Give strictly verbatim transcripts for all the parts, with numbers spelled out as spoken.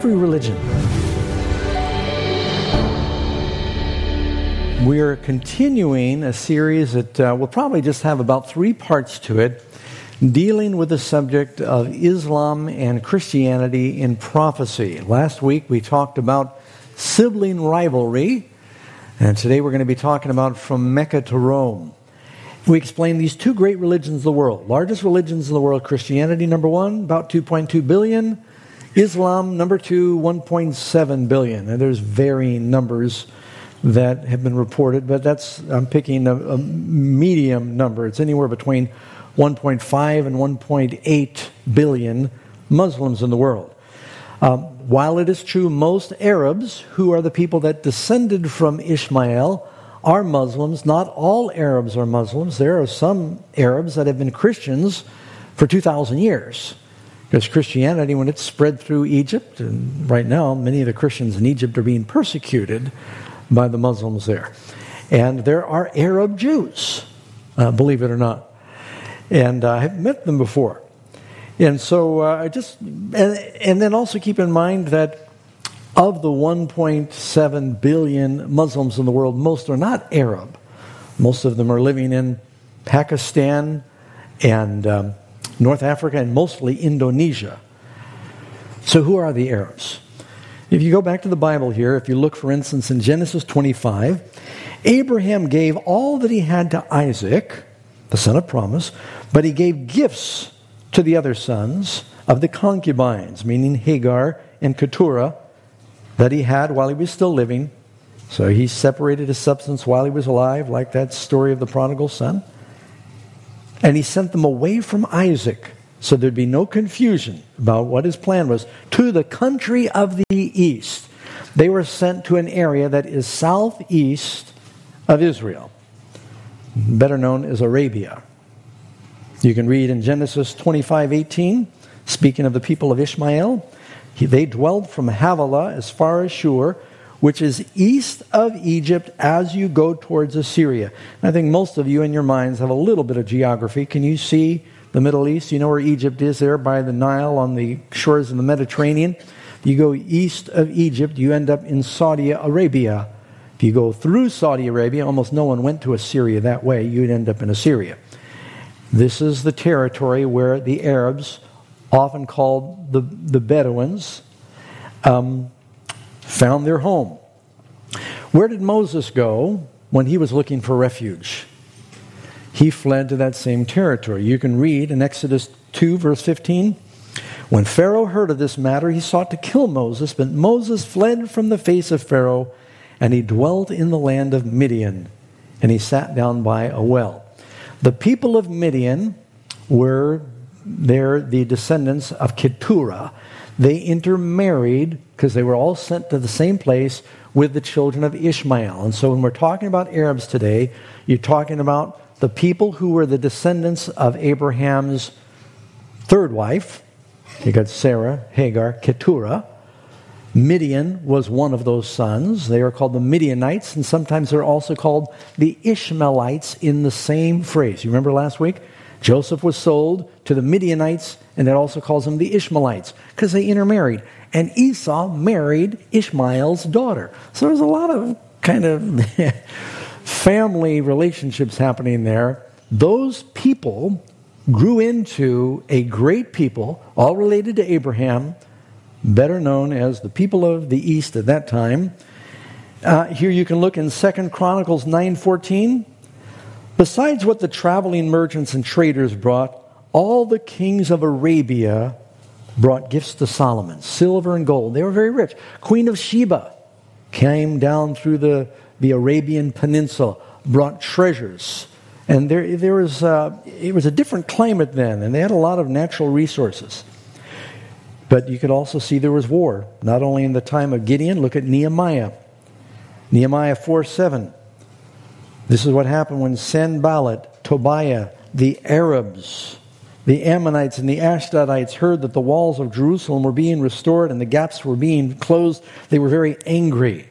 every religion. We are continuing a series that uh, will probably just have about three parts to it, dealing with the subject of Islam and Christianity in prophecy. Last week we talked about sibling rivalry, and today we're going to be talking about from Mecca to Rome. We explained these two great religions of the world. Largest religions of the world, Christianity, number one, about two point two billion. Islam, number two, one point seven billion. And there's varying numbers that have been reported, but that's, I'm picking a, a medium number. It's anywhere between one point five and one point eight billion Muslims in the world. Um, while it is true most Arabs, who are the people that descended from Ishmael, are Muslims, not all Arabs are Muslims. There are some Arabs that have been Christians for two thousand years. Because Christianity, when it spread through Egypt, and right now many of the Christians in Egypt are being persecuted by the Muslims there. And there are Arab Jews, uh, believe it or not. And uh, I've met them before. And so uh, I just, and, and then also keep in mind that of the one point seven billion Muslims in the world, most are not Arab. Most of them are living in Pakistan and um, North Africa and mostly Indonesia. So who are the Arabs? If you go back to the Bible here, if you look, for instance, in Genesis twenty-five, Abraham gave all that he had to Isaac, the son of promise, but he gave gifts to the other sons of the concubines, meaning Hagar and Keturah, that he had while he was still living. So he separated his substance while he was alive, like that story of the prodigal son. And he sent them away from Isaac, so there'd be no confusion about what his plan was, to the country of the east. They were sent to an area that is southeast of Israel, better known as Arabia. You can read in Genesis twenty-five eighteen, speaking of the people of Ishmael, they dwelled from Havilah as far as Shur, which is east of Egypt as you go towards Assyria. And I think most of you in your minds have a little bit of geography. Can you see the Middle East? You know where Egypt is there by the Nile on the shores of the Mediterranean. If you go east of Egypt, you end up in Saudi Arabia. If you go through Saudi Arabia, almost no one went to Assyria that way. You'd end up in Assyria. This is the territory where the Arabs, often called the, the Bedouins, um, found their home. Where did Moses go when he was looking for refuge? He fled to that same territory. You can read in Exodus two, verse fifteen. When Pharaoh heard of this matter, he sought to kill Moses, but Moses fled from the face of Pharaoh, and he dwelt in the land of Midian, and he sat down by a well. The people of Midian were they're the descendants of Keturah. They intermarried because they were all sent to the same place with the children of Ishmael. And so when we're talking about Arabs today, you're talking about the people who were the descendants of Abraham's third wife. You got Sarah, Hagar, Keturah. Midian was one of those sons. They are called the Midianites, and sometimes they're also called the Ishmaelites in the same phrase. You remember last week? Joseph was sold to the Midianites, and it also calls them the Ishmaelites, because they intermarried. And Esau married Ishmael's daughter. So there's a lot of kind of family relationships happening there. Those people grew into a great people, all related to Abraham, better known as the people of the East at that time. Uh, here you can look in Second Chronicles nine fourteen. Besides what the traveling merchants and traders brought, all the kings of Arabia brought gifts to Solomon, silver and gold. They were very rich. Queen of Sheba came down through the, the Arabian Peninsula, brought treasures. And there, there was uh, it was a different climate then, and they had a lot of natural resources. But you could also see there was war, not only in the time of Gideon. Look at Nehemiah. Nehemiah four seven. This is what happened when Sanballat, Tobiah, the Arabs, the Ammonites, and the Ashdodites heard that the walls of Jerusalem were being restored and the gaps were being closed. They were very angry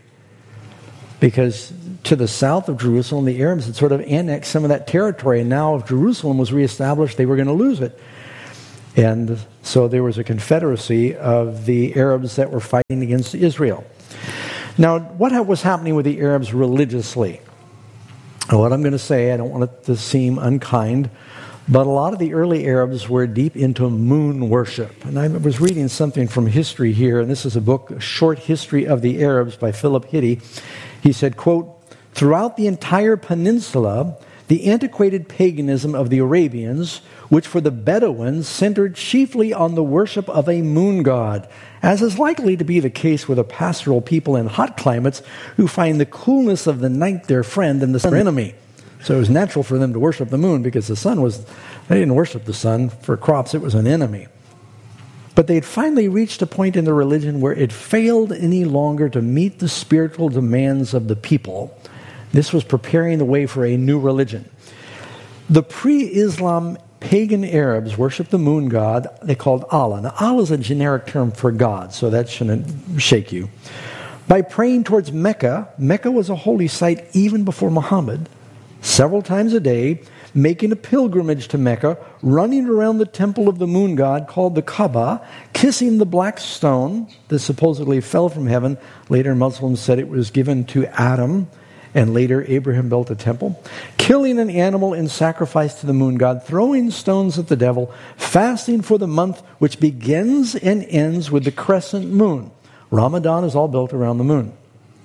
because to the south of Jerusalem, the Arabs had sort of annexed some of that territory, and now if Jerusalem was reestablished, they were going to lose it. And so there was a confederacy of the Arabs that were fighting against Israel. Now, what was happening with the Arabs religiously? What I'm going to say, I don't want it to seem unkind, but a lot of the early Arabs were deep into moon worship. And I was reading something from history here, and this is a book, A Short History of the Arabs by Philip Hitti. He said, quote, "Throughout the entire peninsula, the antiquated paganism of the Arabians, which for the Bedouins centered chiefly on the worship of a moon god, as is likely to be the case with a pastoral people in hot climates who find the coolness of the night their friend and the sun their enemy." So it was natural for them to worship the moon because the sun was, they didn't worship the sun. For crops, it was an enemy. But they'd finally reached a point in their religion where it failed any longer to meet the spiritual demands of the people. This was preparing the way for a new religion. The pre-Islam pagan Arabs worshiped the moon god they called Allah. Now, Allah is a generic term for God, so that shouldn't shake you. By praying towards Mecca, Mecca was a holy site even before Muhammad, several times a day, making a pilgrimage to Mecca, running around the temple of the moon god called the Kaaba, kissing the black stone that supposedly fell from heaven. Later, Muslims said it was given to Adam, and later Abraham built a temple. Killing an animal in sacrifice to the moon god, throwing stones at the devil, fasting for the month which begins and ends with the crescent moon. Ramadan is all built around the moon.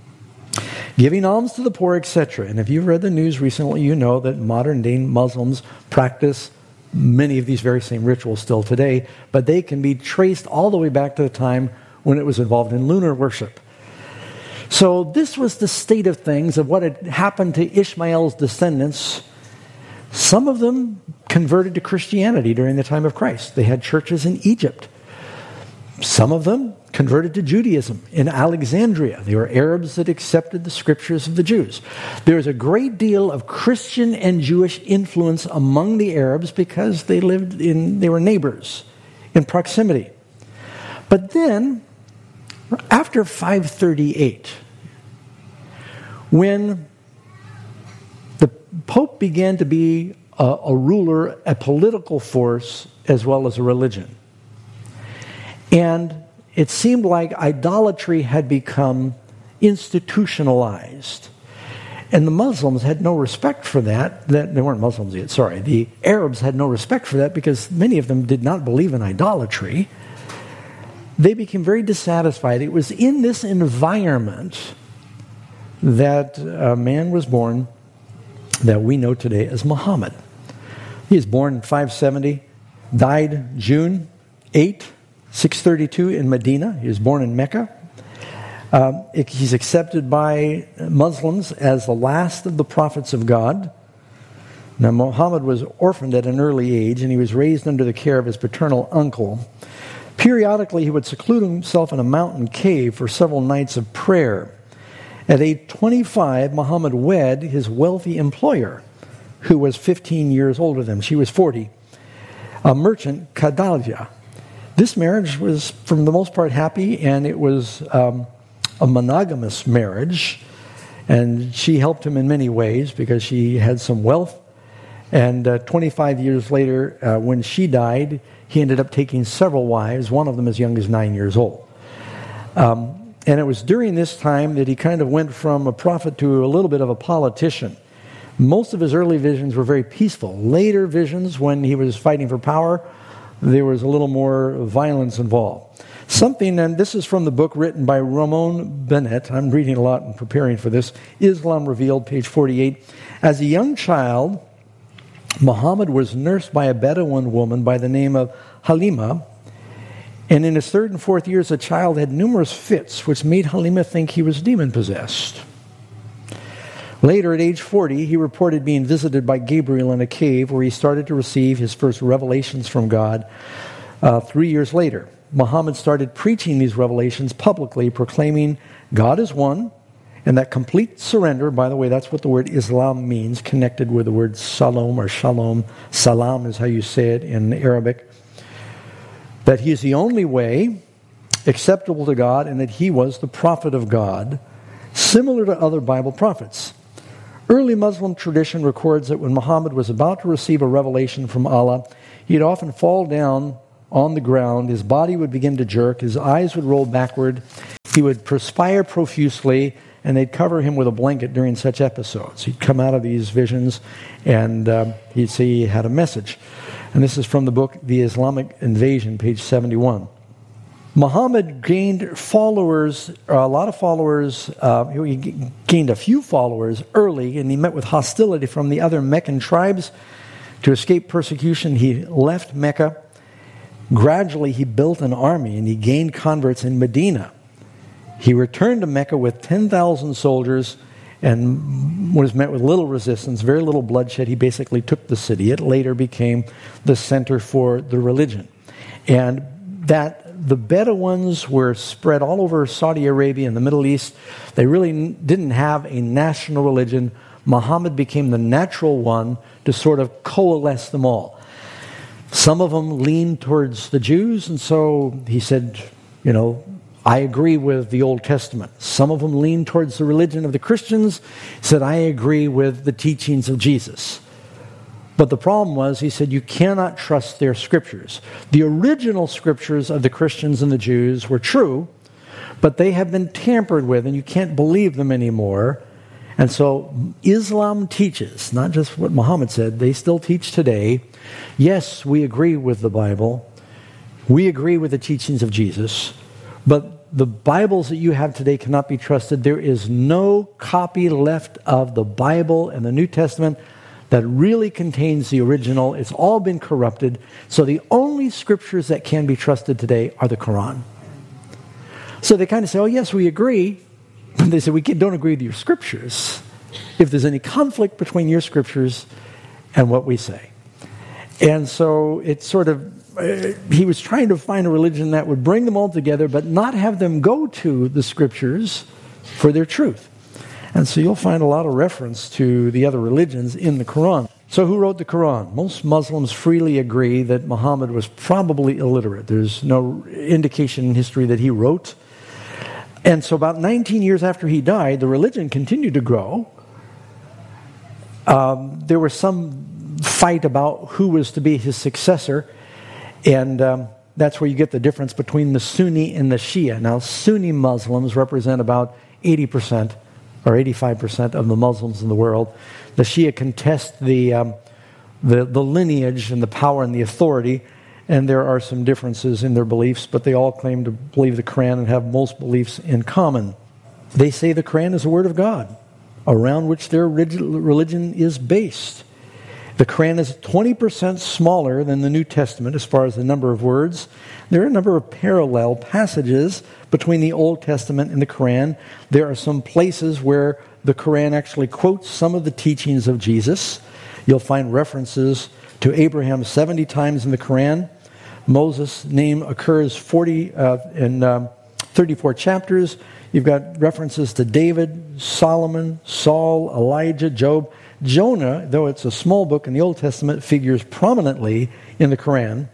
Giving alms to the poor, et cetera. And if you've read the news recently, you know that modern-day Muslims practice many of these very same rituals still today, but they can be traced all the way back to the time when it was involved in lunar worship. So this was the state of things of what had happened to Ishmael's descendants. Some of them converted to Christianity during the time of Christ. They had churches in Egypt. Some of them converted to Judaism in Alexandria. They were Arabs that accepted the scriptures of the Jews. There was a great deal of Christian and Jewish influence among the Arabs because they lived in, they were neighbors in proximity. But then, after five thirty-eight, when the Pope began to be a, a ruler, a political force, as well as a religion, and it seemed like idolatry had become institutionalized. And the Muslims had no respect for that. that. They weren't Muslims yet, sorry. The Arabs had no respect for that because many of them did not believe in idolatry. They became very dissatisfied. It was in this environment that a man was born that we know today as Muhammad. He was born in five seventy, died June eighth, six thirty-two in Medina. He was born in Mecca. Um, it, he's accepted by Muslims as the last of the prophets of God. Now, Muhammad was orphaned at an early age, and he was raised under the care of his paternal uncle. Periodically, he would seclude himself in a mountain cave for several nights of prayer. At age twenty-five, Muhammad wed his wealthy employer, who was fifteen years older than him. She was forty, a merchant, Khadija. This marriage was, for the most part, happy, and it was um, a monogamous marriage. And she helped him in many ways because she had some wealth. And uh, twenty-five years later, uh, when she died, he ended up taking several wives, one of them as young as nine years old. Um, and it was during this time that he kind of went from a prophet to a little bit of a politician. Most of his early visions were very peaceful. Later visions, when he was fighting for power, there was a little more violence involved. Something, and this is from the book written by Ramon Bennett. I'm reading a lot and preparing for this. Islam Revealed, page forty-eight. As a young child, Muhammad was nursed by a Bedouin woman by the name of Halima. And in his third and fourth years, the child had numerous fits, which made Halima think he was demon-possessed. Later, at age forty, he reported being visited by Gabriel in a cave where he started to receive his first revelations from God. Uh, three years later, Muhammad started preaching these revelations publicly, proclaiming God is one, and that complete surrender, by the way, that's what the word Islam means, connected with the word Salam or Shalom. Salam is how you say it in Arabic. That he is the only way acceptable to God, and that he was the prophet of God, similar to other Bible prophets. Early Muslim tradition records that when Muhammad was about to receive a revelation from Allah, he'd often fall down on the ground. His body would begin to jerk. His eyes would roll backward. He would perspire profusely, and they'd cover him with a blanket during such episodes. He'd come out of these visions, and uh, he'd say he had a message. And this is from the book, The Islamic Invasion, page seventy-one. Muhammad gained followers, a lot of followers. Uh, he gained a few followers early, and he met with hostility from the other Meccan tribes. To escape persecution, he left Mecca. Gradually, he built an army, and he gained converts in Medina. He returned to Mecca with ten thousand soldiers and was met with little resistance, very little bloodshed. He basically took the city. It later became the center for the religion. And that the Bedouins were spread all over Saudi Arabia and the Middle East. They really didn't have a national religion. Muhammad became the natural one to sort of coalesce them all. Some of them leaned towards the Jews, and so he said, you know, I agree with the Old Testament. Some of them leaned towards the religion of the Christians. He said, I agree with the teachings of Jesus. But the problem was, he said, you cannot trust their scriptures. The original scriptures of the Christians and the Jews were true, but they have been tampered with, and you can't believe them anymore. And so Islam teaches, not just what Muhammad said, they still teach today, yes, we agree with the Bible. We agree with the teachings of Jesus. But the Bibles that you have today cannot be trusted. There is no copy left of the Bible and the New Testament that really contains the original. It's all been corrupted. So the only scriptures that can be trusted today are the Quran. So they kind of say, oh, yes, we agree. But they say, we don't agree with your scriptures. If there's any conflict between your scriptures and what we say. And so it's sort of, uh, he was trying to find a religion that would bring them all together, but not have them go to the scriptures for their truth. And so you'll find a lot of reference to the other religions in the Quran. So who wrote the Quran? Most Muslims freely agree that Muhammad was probably illiterate. There's no indication in history that he wrote. And so about nineteen years after he died, the religion continued to grow. Um, there was some fight about who was to be his successor. And um, that's where you get the difference between the Sunni and the Shia. Now, Sunni Muslims represent about eighty percent or eighty-five percent of the Muslims in the world. The Shia contest the, um, the, the lineage and the power and the authority. And there are some differences in their beliefs, but they all claim to believe the Quran and have most beliefs in common. They say the Quran is the Word of God, around which their religion is based. The Quran is twenty percent smaller than the New Testament as far as the number of words. There are a number of parallel passages between the Old Testament and the Quran. There are some places where the Quran actually quotes some of the teachings of Jesus. You'll find references to Abraham seventy times in the Quran. Moses' name occurs forty uh, in um, thirty-four chapters. You've got references to David, Solomon, Saul, Elijah, Job. Jonah, though it's a small book in the Old Testament, figures prominently in the Quran.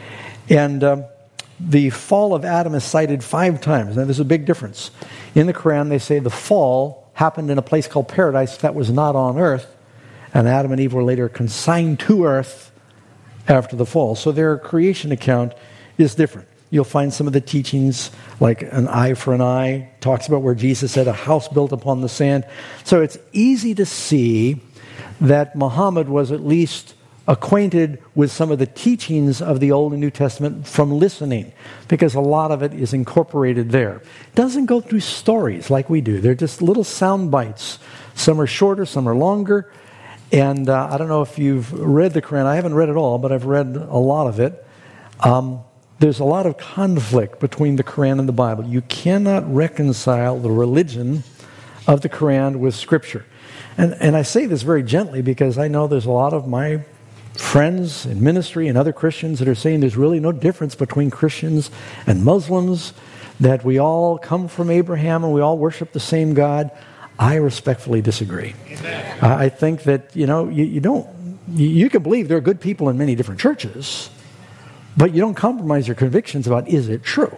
And um, the fall of Adam is cited five times. Now, there's a big difference. In the Quran, they say the fall happened in a place called paradise that was not on earth, and Adam and Eve were later consigned to earth after the fall. So their creation account is different. You'll find some of the teachings, like an eye for an eye, talks about where Jesus said a house built upon the sand. So it's easy to see that Muhammad was at least acquainted with some of the teachings of the Old and New Testament from listening, because a lot of it is incorporated there. It doesn't go through stories like we do. They're just little sound bites. Some are shorter, some are longer. And uh, I don't know if you've read the Quran. I haven't read it all, but I've read a lot of it. Um, there's a lot of conflict between the Quran and the Bible. You cannot reconcile the religion of the Quran with Scripture. And, and I say this very gently because I know there's a lot of my friends in ministry and other Christians that are saying there's really no difference between Christians and Muslims, that we all come from Abraham and we all worship the same God. I respectfully disagree. Amen. I think that, you know, you, you don't, you, you can believe there are good people in many different churches, but you don't compromise your convictions about, is it true?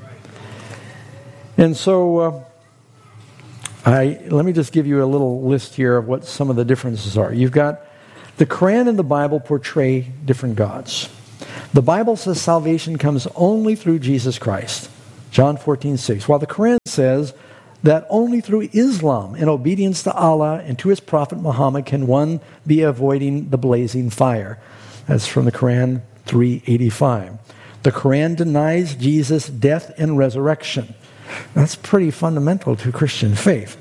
And so, uh, I let me just give you a little list here of what some of the differences are. You've got the Quran and the Bible portray different gods. The Bible says salvation comes only through Jesus Christ. John fourteen six. While the Quran says that only through Islam and obedience to Allah and to his prophet Muhammad can one be avoiding the blazing fire. That's from the Quran three eighty-five. The Quran denies Jesus' death and resurrection. That's pretty fundamental to Christian faith.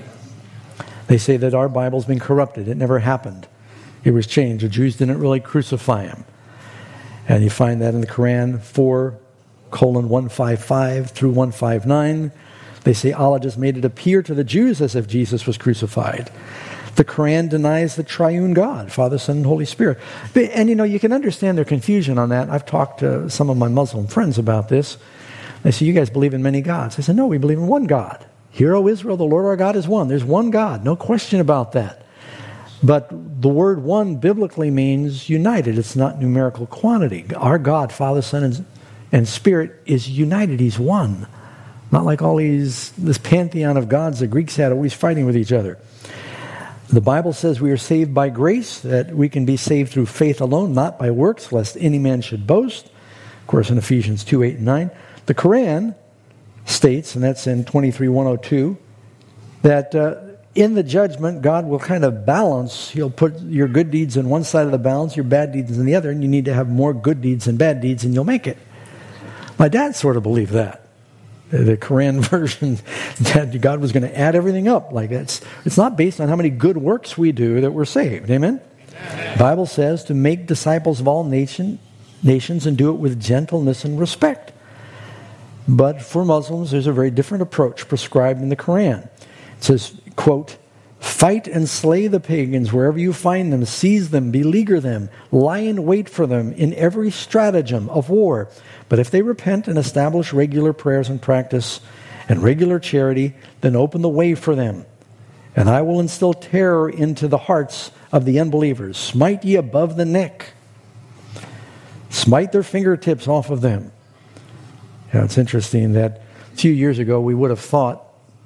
They say that our Bible's been corrupted. It never happened. It was changed. The Jews didn't really crucify him. And you find that in the Quran four colon one fifty-five through one fifty-nine. They say Allah just made it appear to the Jews as if Jesus was crucified. The Quran denies the triune God, Father, Son, and Holy Spirit. And you know, you can understand their confusion on that. I've talked to some of my Muslim friends about this. They say, you guys believe in many gods. I said, no, we believe in one God. Hear, O Israel, the Lord our God is one. There's one God, no question about that. But the word one biblically means united. It's not numerical quantity. Our God, Father, Son, and, and Spirit is united. He's one. Not like all these, this pantheon of gods the Greeks had always fighting with each other. The Bible says we are saved by grace, that we can be saved through faith alone, not by works, lest any man should boast. Of course, in Ephesians two, eight, and nine. The Quran states, and that's in twenty-three one oh two, that uh, in the judgment, God will kind of balance. He'll put your good deeds on one side of the balance, your bad deeds on the other, and you need to have more good deeds than bad deeds, and you'll make it. My dad sort of believed that. The Quran version, that God was going to add everything up. Like it's, it's not based on how many good works we do that we're saved. Amen? Amen. The Bible says to make disciples of all nation, nations and do it with gentleness and respect. But for Muslims, there's a very different approach prescribed in the Quran. It says, quote, fight and slay the pagans wherever you find them, seize them, beleaguer them, lie in wait for them in every stratagem of war. But if they repent and establish regular prayers and practice and regular charity, then open the way for them. And I will instill terror into the hearts of the unbelievers. Smite ye above the neck. Smite their fingertips off of them. Yeah, it's interesting that a few years ago we would have thought,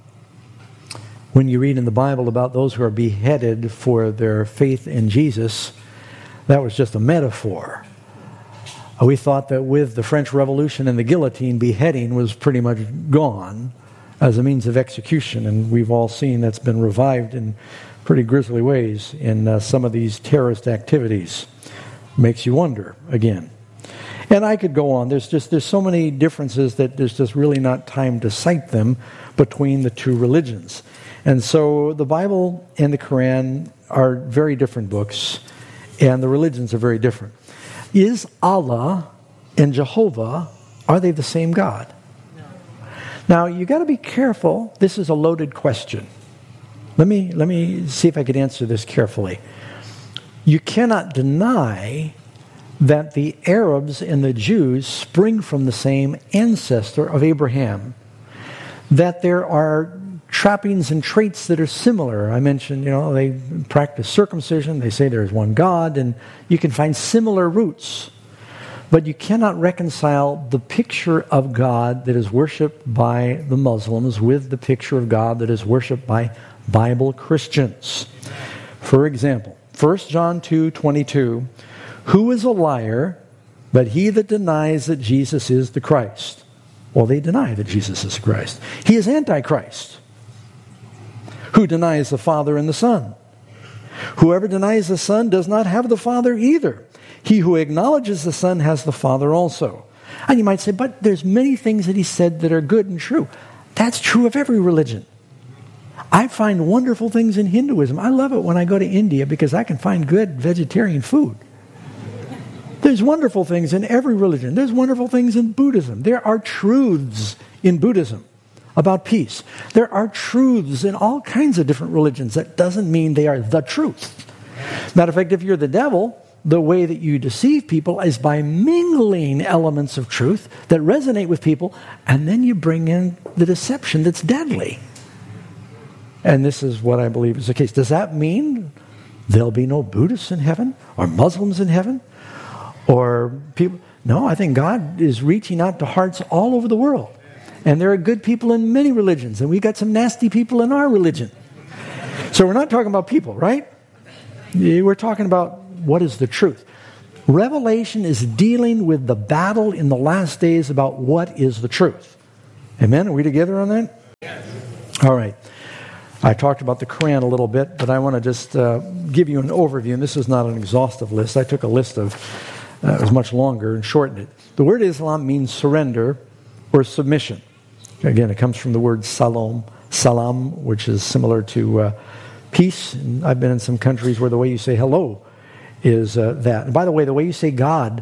when you read in the Bible about those who are beheaded for their faith in Jesus, that was just a metaphor. We thought that with the French Revolution and the guillotine, beheading was pretty much gone as a means of execution. And we've all seen that's been revived in pretty grisly ways in uh, some of these terrorist activities. Makes you wonder again. And I could go on. There's just there's so many differences that there's just really not time to cite them between the two religions. And so the Bible and the Quran are very different books, and the religions are very different. Is Allah and Jehovah, are they the same God? No. Now, you got to be careful. This is a loaded question. Let me let me see if I could answer this carefully. You cannot deny that the Arabs and the Jews spring from the same ancestor of Abraham. That there are trappings and traits that are similar. I mentioned, you know, they practice circumcision. They say there's one God, and you can find similar roots. But you cannot reconcile the picture of God that is worshipped by the Muslims with the picture of God that is worshipped by Bible Christians. For example, First John two twenty-two, who is a liar but he that denies that Jesus is the Christ? Well, they deny that Jesus is the Christ. He is Antichrist, who denies the Father and the Son. Whoever denies the Son does not have the Father either. He who acknowledges the Son has the Father also. And you might say, but there's many things that he said that are good and true. That's true of every religion. I find wonderful things in Hinduism. I love it when I go to India because I can find good vegetarian food. There's wonderful things in every religion. There's wonderful things in Buddhism. There are truths in Buddhism about peace. There are truths in all kinds of different religions. That doesn't mean they are the truth. Matter of fact, if you're the devil, the way that you deceive people is by mingling elements of truth that resonate with people, and then you bring in the deception that's deadly. And this is what I believe is the case. Does that mean there'll be no Buddhists in heaven or Muslims in heaven? Or people? No, I think God is reaching out to hearts all over the world. And there are good people in many religions, and we got some nasty people in our religion. So we're not talking about people, right? We're talking about what is the truth. Revelation is dealing with the battle in the last days about what is the truth. Amen? Are we together on that? Yes. All right. I talked about the Quran a little bit, but I want to just uh, give you an overview, and this is not an exhaustive list. I took a list of, uh, it was much longer and shortened it. The word Islam means surrender or submission. Again, it comes from the word salam, salam, which is similar to uh, peace. And I've been in some countries where the way you say hello is uh, that. And by the way, the way you say God,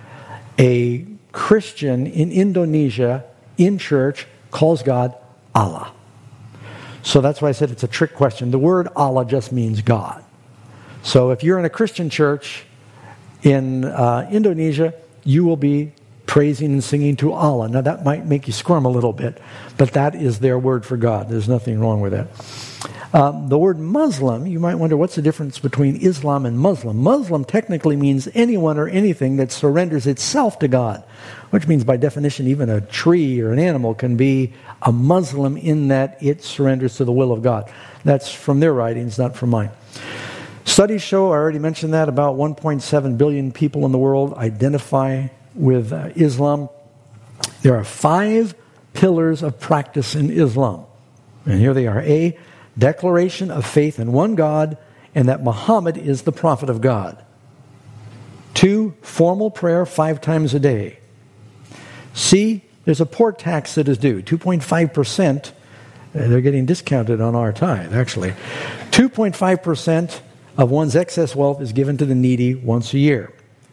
a Christian in Indonesia, in church, calls God Allah. So that's why I said it's a trick question. The word Allah just means God. So if you're in a Christian church in uh, Indonesia, you will be praising and singing to Allah. Now that might make you squirm a little bit, but that is their word for God. There's nothing wrong with that. Um, the word Muslim, you might wonder what's the difference between Islam and Muslim. Muslim technically means anyone or anything that surrenders itself to God, which means by definition even a tree or an animal can be a Muslim in that it surrenders to the will of God. That's from their writings, not from mine. Studies show, I already mentioned that, about one point seven billion people in the world identify with uh, Islam. There are five pillars of practice in Islam. And here they are. A, declaration of faith in one God and that Muhammad is the prophet of God. Two, formal prayer five times a day. C, there's a port tax that is due, two point five percent. They're getting discounted on our tithe, actually. two point five percent of one's excess wealth is given to the needy once a year.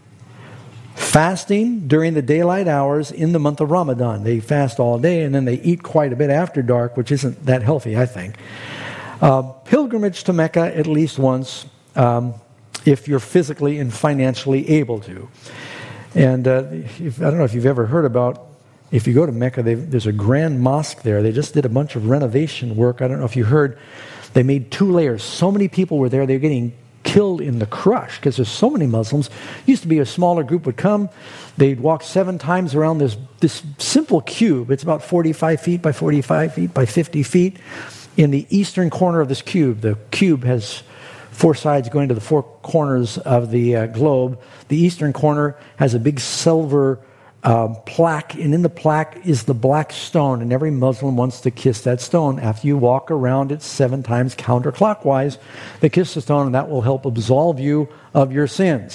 Fasting during the daylight hours in the month of Ramadan. They fast all day and then they eat quite a bit after dark, which isn't that healthy, I think. Uh, pilgrimage to Mecca at least once, um, if you're physically and financially able to. And uh, if, I don't know if you've ever heard about, if you go to Mecca, there's a grand mosque there. They just did a bunch of renovation work. I don't know if you heard. They made two layers. So many people were there, they were getting killed in the crush because there's so many Muslims. Used to be a smaller group would come. They'd walk seven times around this, this simple cube. It's about forty-five feet by forty-five feet by fifty feet. In the eastern corner of this cube, the cube has four sides going to the four corners of the uh, globe. The eastern corner has a big silver um, plaque, and in the plaque is the black stone, and every Muslim wants to kiss that stone. After you walk around it seven times counterclockwise, they kiss the stone, and that will help absolve you of your sins.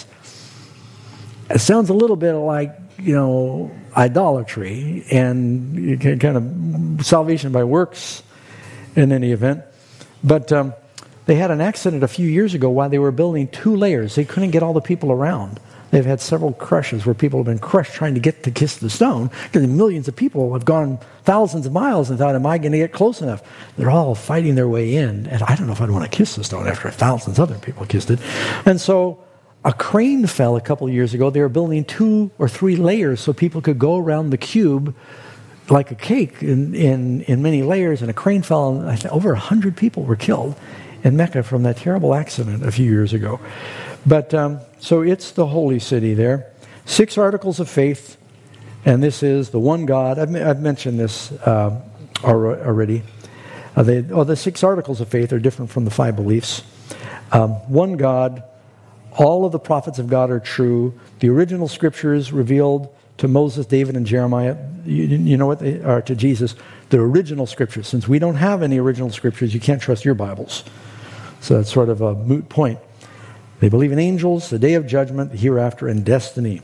It sounds a little bit like, you know, idolatry and kind of salvation by works in any event. But um, they had an accident a few years ago while they were building two layers. They couldn't get all the people around. They've had several crushes where people have been crushed trying to get to kiss the stone because millions of people have gone thousands of miles and thought, am I going to get close enough? They're all fighting their way in. And I don't know if I'd want to kiss the stone after thousands of other people kissed it. And so a crane fell a couple of years ago. They were building two or three layers so people could go around the cube like a cake in, in, in many layers, and a crane fell, and I think over one hundred people were killed in Mecca from that terrible accident a few years ago. But, um, so it's the holy city there. Six articles of faith, and this is the one God. I've, I've mentioned this uh, already. Uh, they, oh, the six articles of faith are different from the five beliefs. Um, one God, all of the prophets of God are true. The original scriptures revealed to Moses, David, and Jeremiah, you, you know what they are to Jesus, the original scriptures. Since we don't have any original scriptures, you can't trust your Bibles. So that's sort of a moot point. They believe in angels, the day of judgment, the hereafter, and destiny.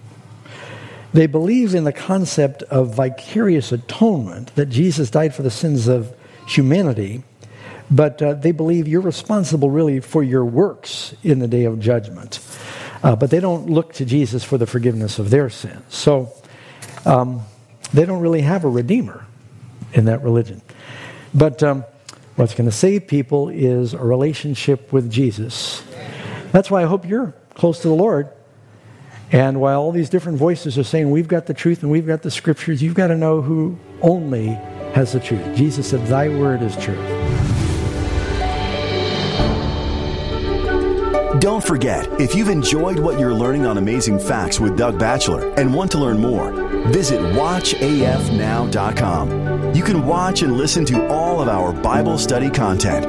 They believe in the concept of vicarious atonement, that Jesus died for the sins of humanity, but uh, they believe you're responsible really for your works in the day of judgment. Uh, but they don't look to Jesus for the forgiveness of their sins. So um, they don't really have a redeemer in that religion. But um, what's going to save people is a relationship with Jesus. That's why I hope you're close to the Lord. And while all these different voices are saying we've got the truth and we've got the scriptures, you've got to know who only has the truth. Jesus said, thy word is truth. Don't forget, if you've enjoyed what you're learning on Amazing Facts with Doug Batchelor and want to learn more, visit watch a f now dot com. You can watch and listen to all of our Bible study content.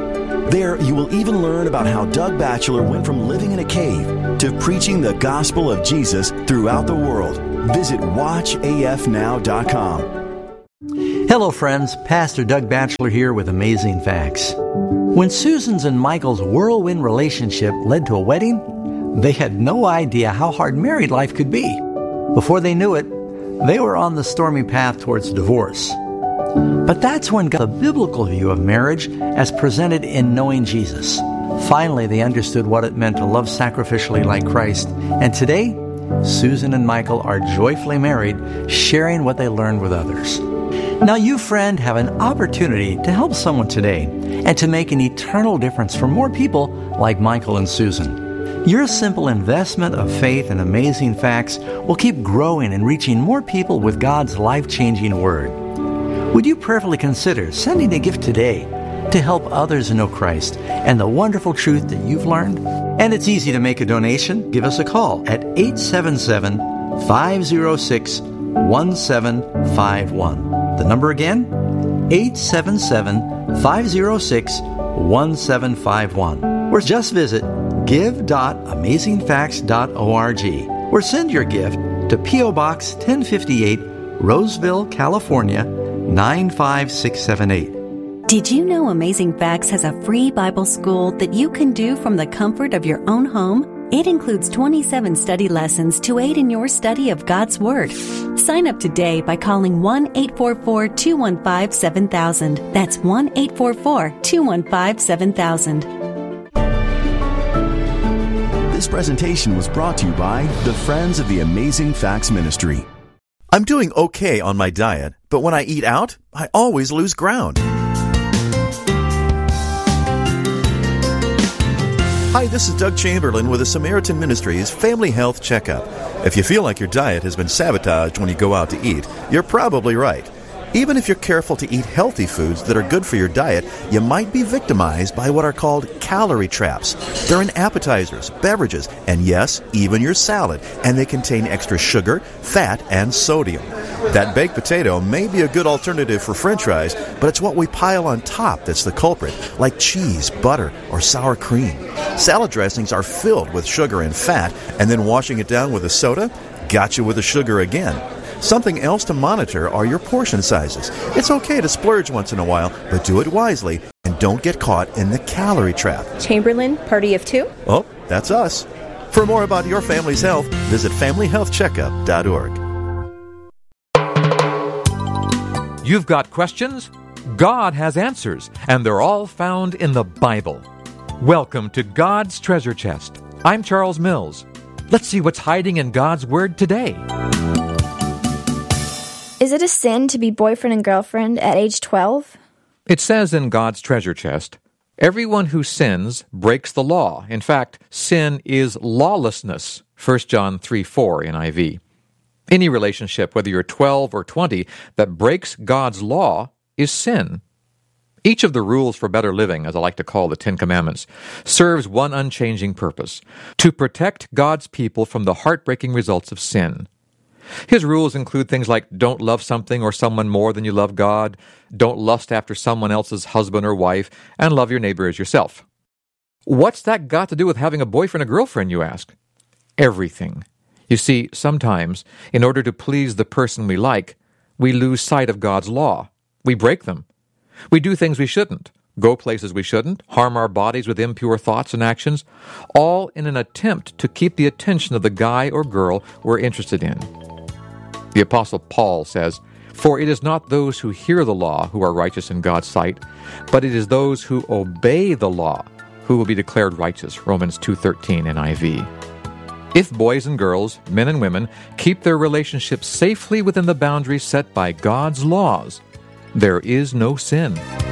There, you will even learn about how Doug Batchelor went from living in a cave to preaching the gospel of Jesus throughout the world. Visit watch a f now dot com. Hello, friends. Pastor Doug Batchelor here with Amazing Facts. When Susan's and Michael's whirlwind relationship led to a wedding, they had no idea how hard married life could be. Before they knew it, they were on the stormy path towards divorce. But that's when God got a biblical view of marriage as presented in Knowing Jesus. Finally, they understood what it meant to love sacrificially like Christ. And today, Susan and Michael are joyfully married, sharing what they learned with others. Now you, friend, have an opportunity to help someone today and to make an eternal difference for more people like Michael and Susan. Your simple investment of faith in Amazing Facts will keep growing and reaching more people with God's life-changing Word. Would you prayerfully consider sending a gift today to help others know Christ and the wonderful truth that you've learned? And it's easy to make a donation. Give us a call at eight seven seven, five zero six, one seven five one. The number again, eight seven seven, five zero six, one seven five one. Or just visit give dot amazing facts dot org or send your gift to P O Box ten fifty-eight, Roseville, California, nine five six seven eight. Did you know Amazing Facts has a free Bible school that you can do from the comfort of your own home? It includes twenty-seven study lessons to aid in your study of God's Word. Sign up today by calling one eight four four, two one five, seven thousand. That's one eight four four, two one five, seven thousand. This presentation was brought to you by the Friends of the Amazing Facts Ministry. I'm doing okay on my diet, but when I eat out, I always lose ground. Hi, this is Doug Chamberlain with the Samaritan Ministries Family Health Checkup. If you feel like your diet has been sabotaged when you go out to eat, you're probably right. Even if you're careful to eat healthy foods that are good for your diet, you might be victimized by what are called calorie traps. They're in appetizers, beverages, and yes, even your salad, and they contain extra sugar, fat, and sodium. That baked potato may be a good alternative for French fries, but it's what we pile on top that's the culprit, like cheese, butter, or sour cream. Salad dressings are filled with sugar and fat, and then washing it down with a soda got you with the sugar again. Something else to monitor are your portion sizes. It's okay to splurge once in a while, but do it wisely and don't get caught in the calorie trap. Chamberlain, party of two? Oh, that's us. For more about your family's health, visit family health checkup dot org. You've got questions? God has answers, and they're all found in the Bible. Welcome to God's Treasure Chest. I'm Charles Mills. Let's see what's hiding in God's Word today. Is it a sin to be boyfriend and girlfriend at age twelve? It says in God's Treasure Chest, everyone who sins breaks the law. In fact, sin is lawlessness, First John three four N I V. Any relationship, whether you're twelve or twenty, that breaks God's law is sin. Each of the rules for better living, as I like to call the Ten Commandments, serves one unchanging purpose: to protect God's people from the heartbreaking results of sin. His rules include things like don't love something or someone more than you love God, don't lust after someone else's husband or wife, and love your neighbor as yourself. What's that got to do with having a boyfriend or girlfriend, you ask? Everything. You see, sometimes, in order to please the person we like, we lose sight of God's law. We break them. We do things we shouldn't, go places we shouldn't, harm our bodies with impure thoughts and actions, all in an attempt to keep the attention of the guy or girl we're interested in. The Apostle Paul says, "For it is not those who hear the law who are righteous in God's sight, but it is those who obey the law who will be declared righteous," Romans two thirteen N I V. If boys and girls, men and women, keep their relationships safely within the boundaries set by God's laws, there is no sin.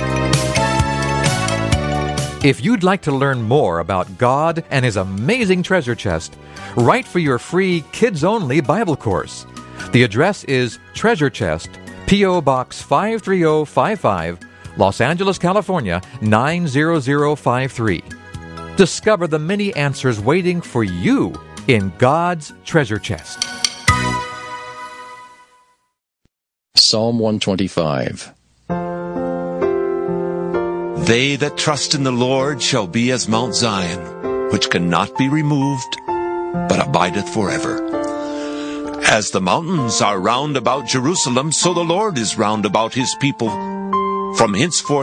If you'd like to learn more about God and His amazing treasure chest, write for your free kids-only Bible course. The address is Treasure Chest, P O Box five three zero five five, Los Angeles, California, nine zero zero five three. Discover the many answers waiting for you in God's treasure chest. Psalm one twenty-five. They that trust in the Lord shall be as Mount Zion, which cannot be removed, but abideth forever. As the mountains are round about Jerusalem, so the Lord is round about his people, from henceforth